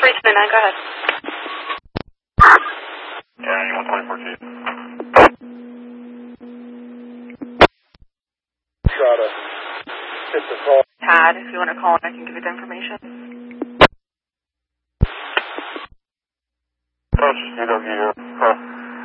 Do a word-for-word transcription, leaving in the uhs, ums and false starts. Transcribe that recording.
three two nine, go ahead. Yeah, you want twenty-four Chief. Try to hit the call. Tad, if you want to call in, I can give you the information. Approach C W, cross